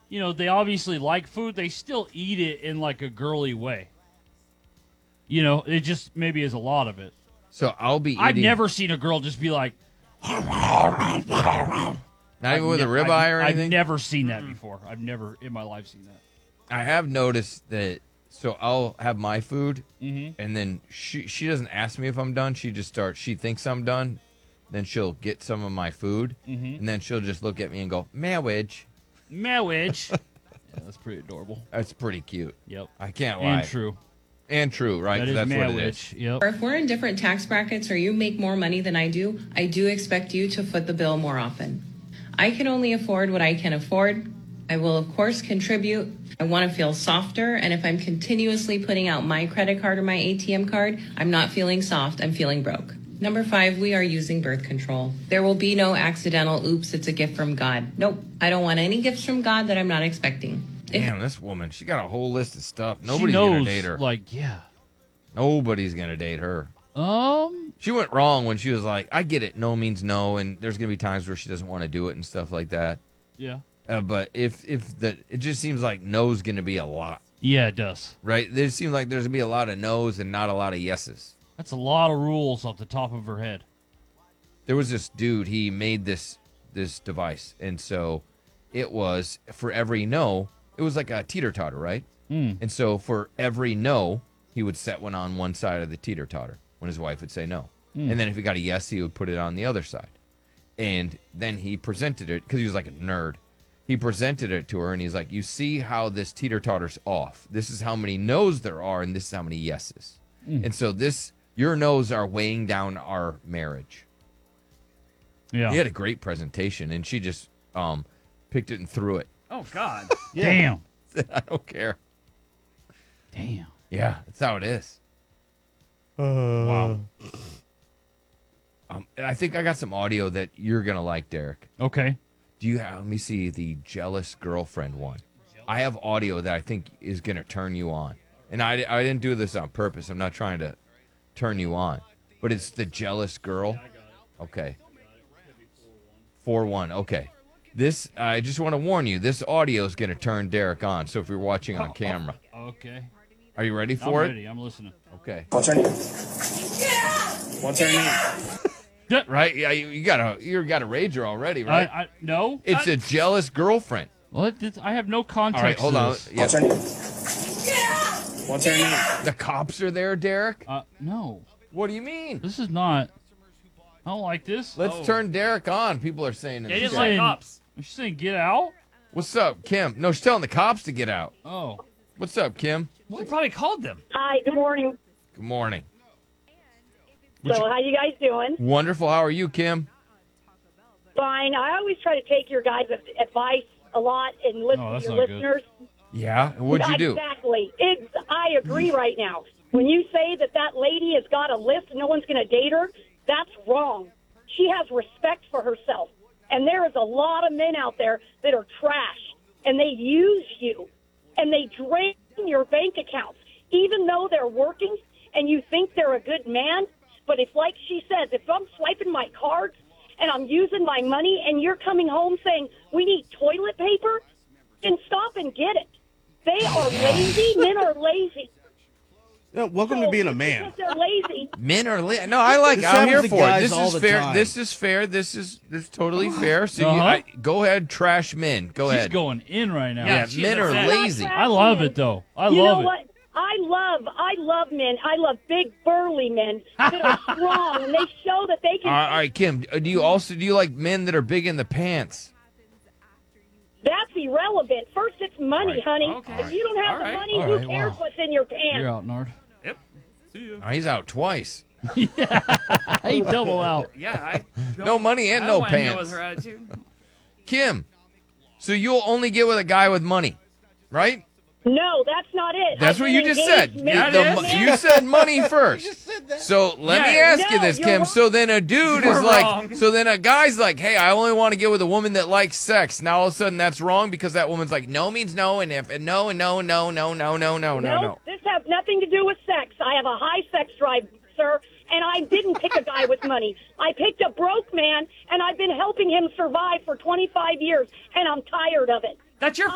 they obviously like food. They still eat it in like a girly way. It just maybe is a lot of it. So I'll be eating. I've never seen a girl just be like, not even with a ribeye or anything? I've never seen that before. I've never in my life seen that. I have noticed that. So I'll have my food, Mm-hmm. and then she doesn't ask me if I'm done. She just starts. She thinks I'm done. Then she'll get some of my food, and then she'll just look at me and go, marriage. Marriage. Yeah, that's pretty adorable. That's pretty cute. Yep. I can't lie. And true. Right? That is That's what it marriage. is. Yep. Or if we're in different tax brackets or you make more money than I do expect you to foot the bill more often. I can only afford what I can afford. I will, of course, contribute. I want to feel softer, and if I'm continuously putting out my credit card or my ATM card, I'm not feeling soft, I'm feeling broke. Number 5, we are using birth control. There will be no accidental, oops, it's a gift from God. Nope, I don't want any gifts from God that I'm not expecting. Damn, this woman, she got a whole list of stuff. She Nobody's knows, going to date her. yeah. Nobody's going to date her. Um, She went wrong when she was like, I get it, no means no, and there's going to be times where she doesn't want to do it and stuff like that. yeah. But it just seems like no's going to be a lot, Yeah, it does. right? There seems like there's going to be a lot of no's and not a lot of yeses. That's a lot of rules off the top of her head. There was this dude, he made this device, and so it was for every no, it was like a teeter-totter, right? And so for every no, he would set one on one side of the teeter-totter when his wife would say no. And then if he got a yes, he would put it on the other side. And then he presented it, because he was like a nerd. He presented it to her, and he's like, you see how this teeter-totter's off. This is how many no's there are, and this is how many yeses. And so your no's are weighing down our marriage. Yeah. He had a great presentation, and she just picked it and threw it. Oh, God. Damn. I don't care. Damn. Yeah, that's how it is. Wow. I think I got some audio that you're going to like, Derek. Okay. Do you have, let me see, the jealous girlfriend one. I have audio that I think is going to turn you on. And I didn't do this on purpose. I'm not trying to turn you on. But it's the jealous girl. Okay. 4-1. Okay. This, I just want to warn you, this audio is going to turn Derek on. So if you're watching on camera. Okay. Are you ready for I'm it? ready. I'm listening. Okay. What's her name? What's her name? Right? Yeah, you got a rager already, right? No. It's a jealous girlfriend. What? I have no context. All right, hold to on. this. Yeah. What's her name? What's her name? The cops are there, Derek? No. What do you mean? This is not. I don't like this. Let's turn Derek on. People are saying in They the just chat. like cops. She's saying get out? What's up, Kim? No, she's telling the cops to get out. Oh. What's up, Kim? They probably called them. Hi, good morning. Good morning. So, how you guys doing? Wonderful. How are you, Kim? Fine. I always try to take your guys' advice a lot and listen No, to that's your not good. listeners. Yeah. What'd you do? Exactly. I agree right now. When you say that lady has got a list and no one's going to date her, that's wrong. She has respect for herself. And there is a lot of men out there that are trash, and they use you, and they drain your bank accounts, even though they're working and you think they're a good man. But if, like she says, if I'm swiping my cards and I'm using my money and you're coming home saying we need toilet paper, then stop and get it. They are lazy. Men are lazy. Yeah, welcome to being a man. Because they're lazy. Men are no, I like. This I'm happens here to for it. guys This all is the fair. time. This is fair. This is totally fair. So go ahead, trash men. Go She's ahead. going in right now. Yeah, she's men are upset. lazy. I love it though. I You love know it. what? I love men. I love big burly men that are strong and they show that they can. All right, Kim. Do you like men that are big in the pants? That's irrelevant. First, it's money, All right. honey. Okay. If you don't have All the right. money, All who right, cares wow. what's in your pants? You're out, Nard. Yep. See you. Oh, he's out twice. Hey, double out. Yeah, No money and I no wanna know pants. what's her attitude. Kim, so you'll only get with a guy with money, right? No, that's not it. That's I've what been you just engaged said. many it is. You said money first. So let me ask you No, this, you're Kim. wrong. So then a dude You're is like, wrong. so then a guy's like, hey, I only want to get with a woman that likes sex. Now all of a sudden that's wrong because that woman's like, no means no, and if and no, and no, no, no, no, no, no, no, no. This has nothing to do with sex. I have a high sex drive, sir, and I didn't pick a guy with money. I picked a broke man, and I've been helping him survive for 25 years, and I'm tired of it. That's your